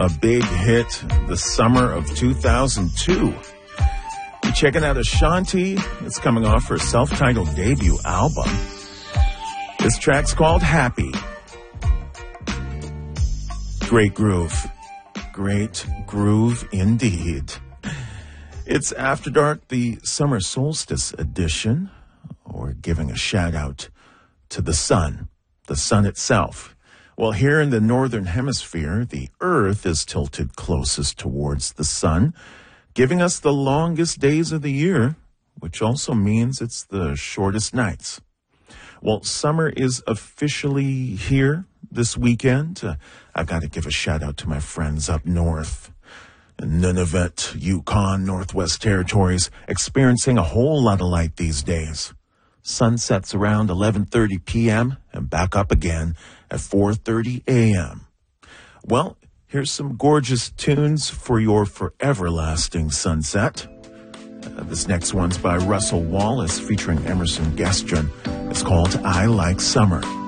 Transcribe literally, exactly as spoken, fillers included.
a big hit the summer of two thousand two. You're checking out Ashanti. It's coming off her self-titled debut album. This track's called Happy. Great groove. Great groove indeed. It's After Dark, the Summer Solstice edition. We're giving a shout out to the sun, the sun itself. Well, here in the northern hemisphere, the Earth is tilted closest towards the sun, giving us the longest days of the year, which also means it's the shortest nights. Well, summer is officially here this weekend. Uh, I've got to give a shout out to my friends up north. Nunavut, Yukon, Northwest Territories, experiencing a whole lot of light these days. Sun sets around eleven thirty p.m. and back up again at four thirty a.m. Well, here's some gorgeous tunes for your forever-lasting sunset. Uh, this next one's by Russell Wallace featuring Emerson Gestrin. It's called I Like Summer.